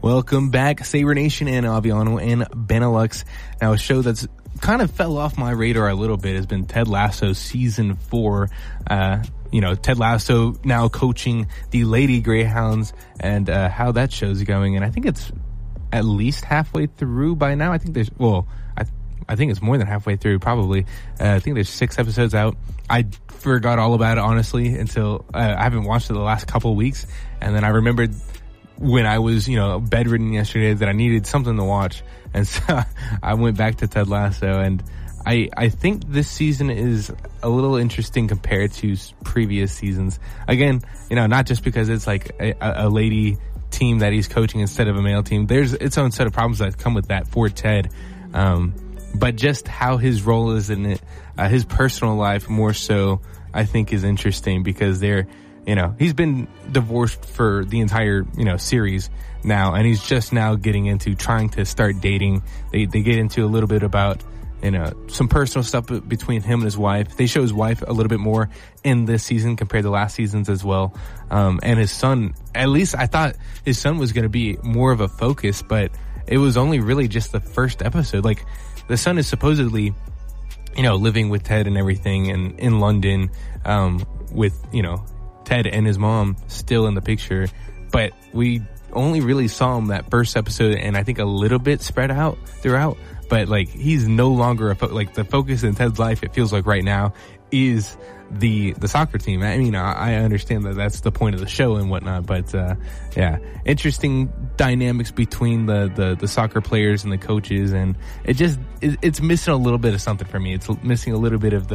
Welcome back, Saber Nation and Aviano and Benelux. Now, a show that's kind of fell off my radar a little bit has been Ted Lasso Season 4. Ted Lasso now coaching the Lady Greyhounds and how that show's going. And I think it's at least halfway through by now. I think I think it's more than halfway through, probably. I think there's 6 episodes out. I forgot all about it, honestly, until I haven't watched it the last couple of weeks. And then I remembered when I was, bedridden yesterday that I needed something to watch. And so I went back to Ted Lasso, and I think this season is a little interesting compared to previous seasons. Again, not just because it's like a lady team that he's coaching instead of a male team. There's its own set of problems that come with that for Ted. But just how his role is in it, his personal life more so, I think is interesting because he's been divorced for the entire, series now, and he's just now getting into trying to start dating. They get into a little bit about, some personal stuff between him and his wife. They show his wife a little bit more in this season compared to last season's as well. And his son, at least I thought his son was going to be more of a focus, but it was only really just the first episode. Like, the son is supposedly, living with Ted and everything, and in London, with, Ted and his mom still in the picture. But we only really saw him that first episode, and I think a little bit spread out throughout. But like, he's no longer the focus in Ted's life, it feels like right now, is the soccer team. I mean, I understand that that's the point of the show and whatnot, but interesting dynamics between the soccer players and the coaches, and it's missing a little bit of something for me. It's missing a little bit of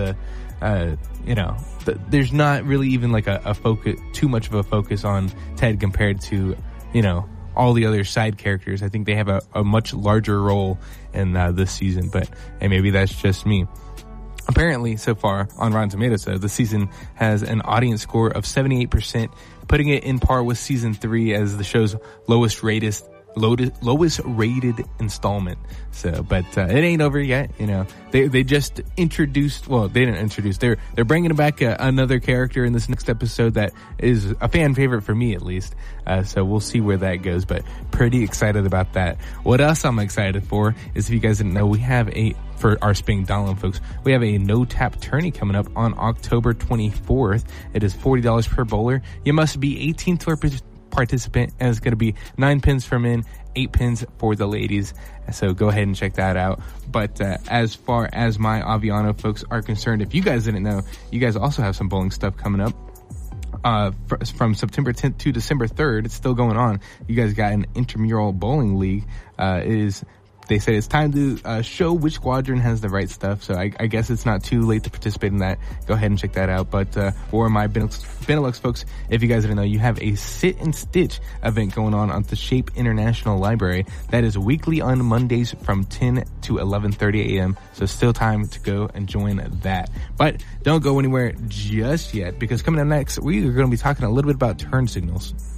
there's not really even like a focus, too much of a focus on Ted compared to all the other side characters. I think they have a much larger role in this season, but maybe that's just me. Apparently, so far on Rotten Tomatoes, the season has an audience score of 78%, putting it in par with season 3 as the show's lowest rated installment. So, but it ain't over yet. They just introduced. Well, they didn't introduce. They're bringing back another character in this next episode that is a fan favorite for me, at least. So we'll see where that goes. But pretty excited about that. What else I'm excited for is, if you guys didn't know, we have for our Sping Dahlem folks, we have a no-tap tourney coming up on October 24th. It is $40 per bowler. You must be 18 to participant, and it's going to be 9 pins for men, 8 pins for the ladies. So go ahead and check that out. But as far as my Aviano folks are concerned, if you guys didn't know, you guys also have some bowling stuff coming up. From September 10th to December 3rd, it's still going on. You guys got an intramural bowling league. They said it's time to show which squadron has the right stuff. So I guess it's not too late to participate in that. Go ahead and check that out. But for my Benelux folks, if you guys didn't know, you have a Sit and Stitch event going on at the Shape International Library. That is weekly on Mondays from 10 to 11:30 a.m. So still time to go and join that. But don't go anywhere just yet, because coming up next, we are going to be talking a little bit about turn signals.